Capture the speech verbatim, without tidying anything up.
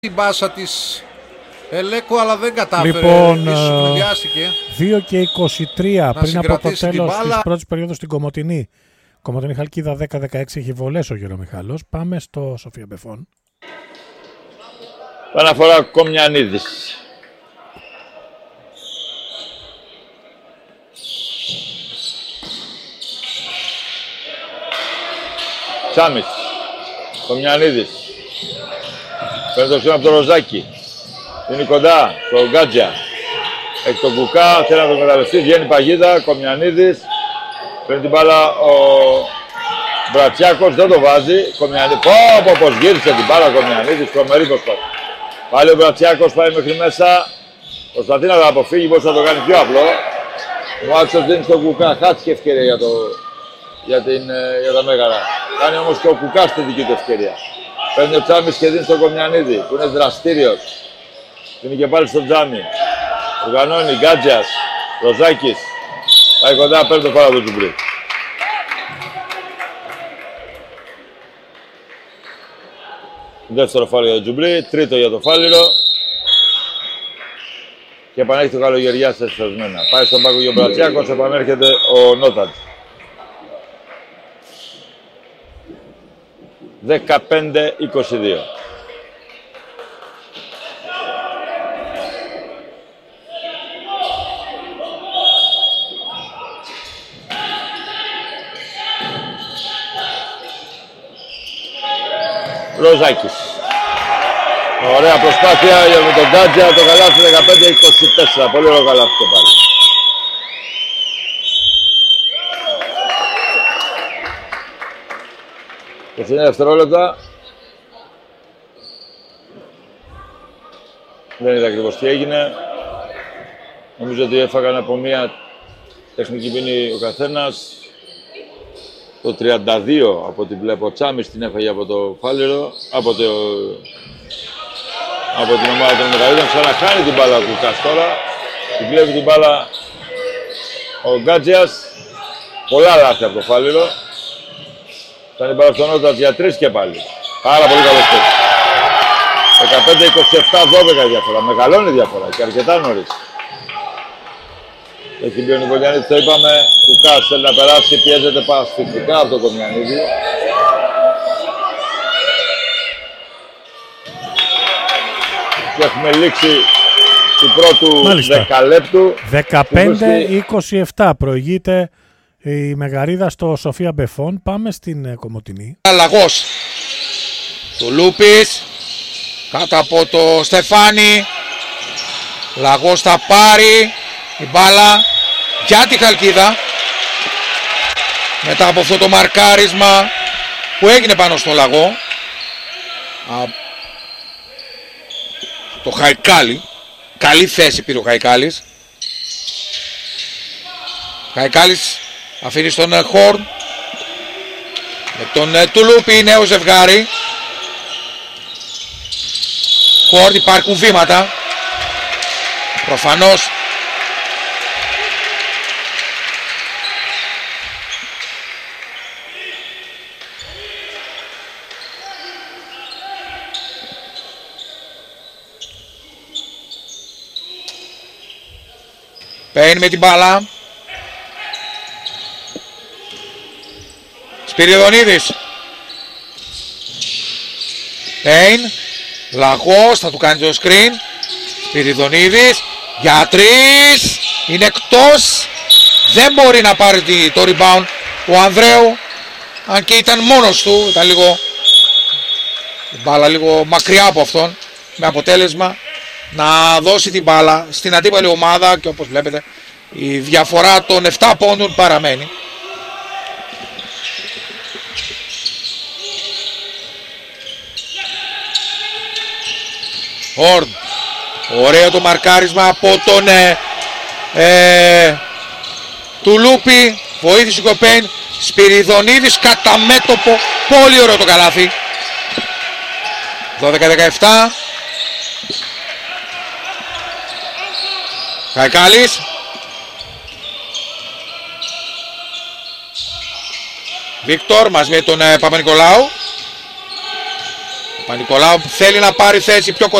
την πάσα της Ελέκο, αλλά δεν κατάφερε. Λοιπόν, δύο και είκοσι τρία πριν από το τέλος της πρώτης περίοδου στην Κομοτηνή. Κομοτηνή Χαλκίδα δέκα δεκαέξι, έχει βολές ο Γερομιχάλος. Πάμε στο Σοφία Μπεφών. Παναφορά Κομιανίδης. Τσάμις. Κομιανίδης. Παίρνει το ξύμα από το Ροζάκι. Είναι κοντά στο Γκάτζια. Έχει τον Κουκά, θέλει να τον μεταλλευτεί. Βγαίνει παγίδα, Κομιανίδης. Παίρνει την μπάλα ο Μπρατσιάκος, δεν το βάζει. Κομιανίδης. Πω, πω, πως γύρισε την μπάλα ο Κομιανίδης. Τρομερή προσπάθεια. Πάλι ο Μπρατσιάκος πάει μέχρι μέσα. Προσπαθεί να το αποφύγει, μπορεί να το κάνει πιο απλό. Ο Άξος δίνει στον Κουκά. Χάθηκε ευκαιρία για, το, για, την, για τα Μέγαρα. Κάνει όμως και ο Κουκάς τη δική του ευκαιρία. Παίρνει ο Τσάμις και δίνει στον Κομιανίδη που είναι δραστήριος. Είναι και πάλι στο Τζάμι. Οργανώνει Γκάτζιας, Ροζάκης. Πάει κοντά, παίρνει το φάουλ από τον Τζουμπρί. Δεύτερο φάουλ για τον Τζουμπρί, τρίτο για το Φάληρο. Και επανέρχεται ο Καλογεριάς εσφασμένα. Πάει στον πάγκο ο Μπρατσιάκος, επανέρχεται ο Νόταντς. δεκαπέντε είκοσι δύο. Ροζάκης. Ωραία προσπάθεια για με τον Γκάτζια, το καλάθι δεκαπέντε είκοσι τέσσερα. Πολύ ωραίο καλάθι και πάλι. είκοσι εννέα δευτερόλεπτα. Δεν είδα ακριβώς τι έγινε. Νομίζω ότι έφαγαν από μία τεχνική ποινή ο καθένας. Το τριάντα δύο από την βλέπω, ο Τσάμις την έφαγε από το Φάληρο, από, το... από την ομάδα των Μεγαλύτερων. Ξαναχάνει την μπάλα του Κάς τώρα. Την βλέπει την μπάλα ο Γκάτζιας. Πολλά λάθη από το Φάληρο. Ήταν η μπάλα στον Νότατ για τρεις και πάλι. Πάρα πολύ καλός παίκτης. δεκαπέντε είκοσι επτά δώδεκα διαφορά. Μεγαλώνει η διαφορά και αρκετά νωρίς. Έχει μπει ο Νικολιανίδης, το είπαμε. Κουκάς θέλει να περάσει, πιέζεται παστικά από τον Κομιανίδη. Και έχουμε λήξει του πρώτου Μάλιστα. δεκαλέπτου. δεκαπέντε είκοσι επτά προηγείται η Μεγαρίδα στο Σοφία Μπεφών. Πάμε στην Κομοτηνή. Λαγός. Του Λούπης. Κάτω από το Στεφάνι. Λαγός θα πάρει η μπάλα για τη Χαλκίδα. Μετά από αυτό το μαρκάρισμα που έγινε πάνω στο Λαγό. Α, το Χαϊκάλι. Καλή θέση πήρε ο Χαϊκάλης. Χαϊκάλης αφήνει στον Χόρν. Με τον Τουλούπι, νέο ζευγάρι. Χόρν, υπάρχουν βήματα. Προφανώς Πέιν με την μπάλα. Σπυριδονίδης. Πέιν. Λαγός, θα του κάνει το screen. Σπυριδονίδης. Για τρεις. Είναι εκτός. Δεν μπορεί να πάρει το rebound ο Ανδρέου. Αν και ήταν μόνος του. Ήταν λίγο... η μπάλα λίγο μακριά από αυτόν. Με αποτέλεσμα να δώσει την μπάλα στην αντίπαλη ομάδα και όπως βλέπετε η διαφορά των επτά πόντων παραμένει. Ορν. Ωραίο το μαρκάρισμα από τον ε, ε, Τουλούπι. Βοήθησε ο Πέιν. Σπυριδονίδης κατά μέτωπο. Πολύ ωραίο το καλάθι. δώδεκα δεκαεπτά. Χαϊκάλης. Βίκτορ μαζί με τον ε, Παπα-Νικολάου. Παπα-Νικολάου θέλει να πάρει θέση πιο κοντά